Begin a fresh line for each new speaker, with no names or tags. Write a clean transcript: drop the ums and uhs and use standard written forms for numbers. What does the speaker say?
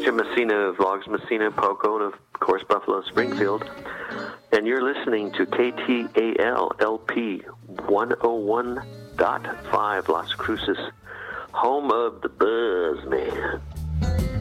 Jim Messina of Logs Messina, Poco, and of course Buffalo Springfield. And you're listening to KTAL LP 101.5 Las Cruces, home of the Buzz Man.